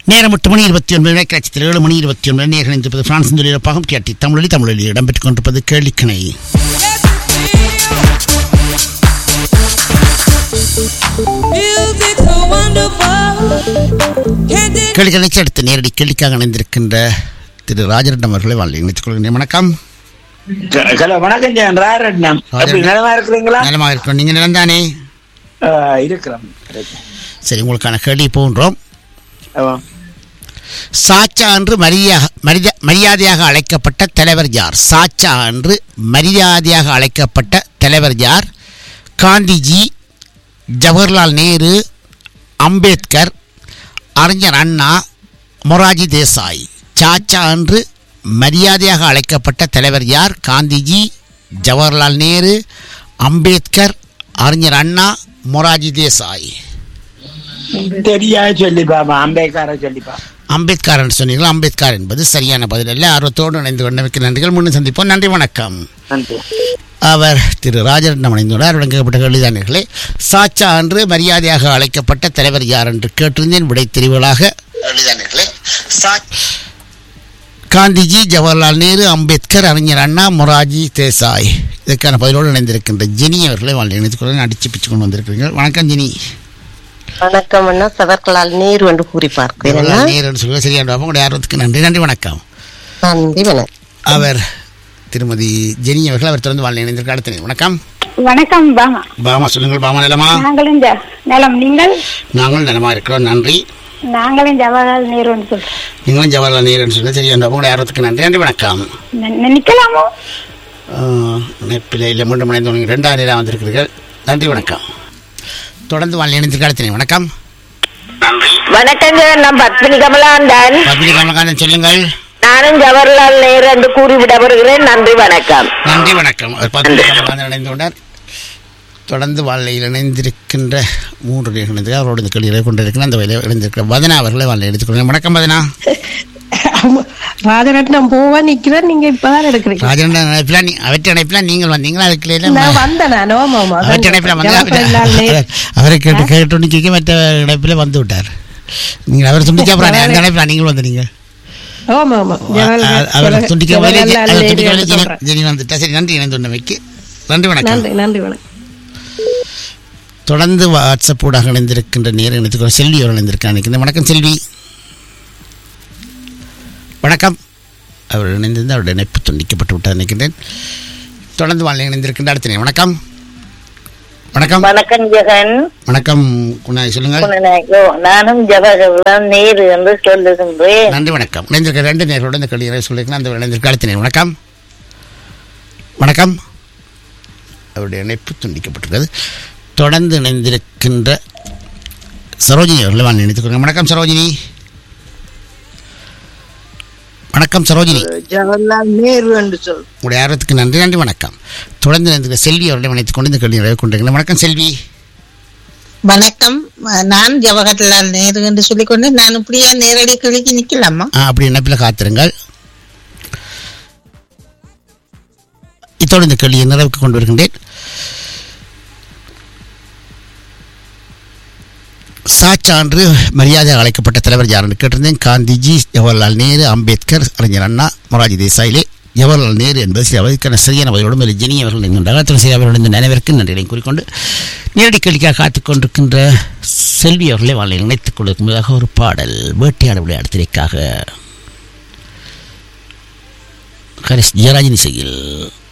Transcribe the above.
நேரம் 8 மணி 29 கிளச்சத்தில் 7 மணி 29 நேர்கள் இணைந்திருப்பது பிரான்சின் தொழிலப்பாகம் கேட்டி தமிழொலி இடம்பெற்றுக் கொண்டிருப்பது கேள்விக்கணை. கேள்விக்கணை அடுத்து நேரடி கேள்விக்காக இணைந்திருக்கின்ற திரு ராஜரட்னம் அவர்களை வாழ்க்கை இணைத்துக் கொள்கிறேன். வணக்கம். வணக்கம் ராஜரட்னம், நலமா இருக்கிறீங்களா? நலமாக இருக்கிறோம். நீங்க நிலந்தானே இருக்கிறோம். சரி, உங்களுக்கான கேள்வி போன்றோம். சாச்சா என்று மரியாதையாக அழைக்கப்பட்ட தலைவர் யார்? சாச்சா என்று மரியாதையாக அழைக்கப்பட்ட தலைவர் யார்? காந்திஜி, ஜவஹர்லால் நேரு, அம்பேத்கர், அறிஞர் அண்ணா, மொராஜி தேசாய். சாச்சா என்று மரியாதையாக அழைக்கப்பட்ட தலைவர் யார்? காந்திஜி, ஜவஹர்லால் நேரு, அம்பேத்கர், அறிஞர் அண்ணா, மொராஜி தேசாய். தெரியாது, சொல்லிப்பா. அம்பேத்கரை சொல்லிப்பா. அம்பேத்கர் என்று சொன்னீர்கள். அம்பேத்கர் என்பது சரியான பதில் அல்ல. ஆர்வத்தோடு இணைந்து கொண்டமைக்கு நன்றிகள். முன்னும் சந்திப்போம். நன்றி, வணக்கம். அவர் திரு ராஜரட்னம் இணைந்துள்ளார். வழங்கப்பட்ட கேள்விதானர்களே, சாச்சா என்று மரியாதையாக அழைக்கப்பட்ட தலைவர் யார் என்று கேட்டிருந்தேன். விடை தெரிவுகளாக காந்திஜி, ஜவஹர்லால் நேரு, அம்பேத்கர், அறிஞர் அண்ணா, மொராஜி தேசாய். இதற்கான பதிலோடு இணைந்திருக்கின்ற ஜெனி அவர்களை வாழ்க்கை இணைத்துக் கொண்டு அடிச்சு பிச்சு கொண்டு வந்திருக்கிறீர்கள். வணக்கம் ஜெனி. வணக்கம் அண்ணா. ஜவஹர்லால் நேரு என்று கூறி பார்க்கிறேன். சரியான உங்களுடைய ஆர்வத்துக்கு நன்றி. நன்றி, வணக்கம். நன்றி, வணக்கம். அவர் திருமதி ஜெனி அவர்கள் அவர் தொடர்ந்து வாழ்க்கை இணைந்திருக்க. அடுத்த வணக்கம். வணக்கம் பாமா. பாமா, சொல்லுங்கள். பாமா, நலமா? நாங்களும் நலம். நீங்கள்? நாங்களும் நலமா இருக்கிறோம். நன்றி. நாங்களும் ஜவஹர்லால் நேரு சொல்றோம். நீங்களும் ஜவஹர்லால் நேரு சொல்ல சரியான உங்களுடைய ஆர்வத்துக்கு நன்றி. நன்றி, வணக்கம். நிக்கலாமோ? நெப்பில இல்லை, மீண்டும் இணைந்து 2ஆம் நேரம் வந்திருக்கிறீர்கள். நன்றி, வணக்கம். தொடர்ந்து வாழ்க்கை இணைந்திருக்க. அடுத்த வணக்கம். வணக்கம், நான் பத்மினி கமலாந்தன். பத்மினி கமலாந்தன், சொல்லுங்கள். நானும் ஜவஹர்லால் நேரு என்று கூறிவிட வருகிறேன். நன்றி, வணக்கம். நன்றி, வணக்கம். பத்மினி கமலாந்தன் இணைந்து கொண்டார். தொடர்ந்து வாழ்க்கையில் இணைந்திருக்கின்ற 3 நேர்கள் அவரோட இந்த கேள்விகளை கொண்டிருக்கிற அந்த வகையில் இணைந்திருக்கிற வதனா அவர்களை வாழ்க்கை எடுத்துக்கொள்கிறேன். வணக்கம் வதனா. ராஜரட்னம் போவா நிக்கிறேன், நீங்க இப்பதான் எடுக்கிறீங்க. ராஜரட்னம் அவற்றை அணைப்பிலாம் நீங்கள் வந்தீங்களா? அதுக்கு அவரை கேட்டு நிக்க மற்ற இணைப்பில வந்து விட்டார். நீங்கள் அவர் துண்டிச்சா அந்த இணைப்பில் நீங்கள் வந்துட்டீங்க. அவர் துண்டிக்க ஜெனி வந்துட்டா. சரி, நன்றி இணைந்து கொண்டமைக்கு. நன்றி, வணக்கம். நன்றி, வணக்கம். தொடர்ந்து வாட்ஸ்அப் ஊடாக இணைந்திருக்கின்ற நேரம் இணைத்துக்கொள்ள செல்வி அவர்கள் இணைந்திருக்காங்க. வணக்கம் செல்வி. வணக்கம். அவர் இணைந்திருந்து அவருடைய இணைப்பு துண்டிக்கப்பட்டு விட்டார் நினைக்கின்றேன். தொடர்ந்து வாழ்க்கை இணைந்திருக்கின்ற அடுத்த நேரம். வணக்கம். வணக்கம். வணக்கம் ஜெகன். வணக்கம் குணாய், சொல்லுங்கள். நானும் ஜவஹர்லால் நேரு என்று சொல்லுகின்றேன். நன்றி, வணக்கம். இணைந்திருக்க 2 நேர்களோடு இந்த கல்வியை சொல்லியிருக்கேன். அந்த இணைந்திருக்க அடுத்த நேரம். வணக்கம். வணக்கம். அவருடைய இணைப்பு துண்டிக்கப்பட்டிருக்கிறது. தொடர்ந்து இணைந்திருக்கின்ற சரோஜினி அவர்களை வாழ்க்கை இணைத்துக்கொள்கிறேன். வணக்கம் சரோஜினி. வணக்கம் சரோஜினி. ஜவஹர்லால் நேரு என்று சொல். உங்களுடைய ஆர்வத்துக்கு நன்றி. நன்றி, வணக்கம். தொடர்ந்து இணைந்திருக்கிற செல்வி அவர்களை இணைத்துக் கொண்டு இந்த கேள்வி கொண்டிருக்கிறேன். வணக்கம் செல்வி. வணக்கம். நான் ஜவஹர்லால் நேரு என்று சொல்லிக்கொண்டு நான் இப்படியா நேரடி கேள்விக்கு நிக்கலாமா? அப்படி இணைப்பில் காத்திருங்கள். இத்தோடு இந்த கேள்வியை நிறைவுக்கு கொண்டு வருகின்றேன். சாச்சா என்று மரியாதை அழைக்கப்பட்ட தலைவர் யார் என்று கேட்டிருந்தேன். காந்திஜி, ஜவஹர்லால் நேரு, அம்பேத்கர், அறிஞர் அண்ணா, மொராஜி தேசாயிலே ஜவஹர்லால் நேரு என்பது அவருக்கான சரியான பதிலோடு ஜெனி அவர்கள் இணைந்துள்ளார். அவர்கள் இந்த நினைவிற்கு நன்றிகளை கூறிக்கொண்டு நேரடி கேள்விக்காக காத்துக் கொண்டிருக்கின்ற செல்வி அவர்களை வாழ்க்கை இணைத்துக் கொள்வதற்கு ஒரு பாடல் வேட்டையாட விளையாடுவதற்காக ஹரிஸ் ஜெயராஜின் இசையில்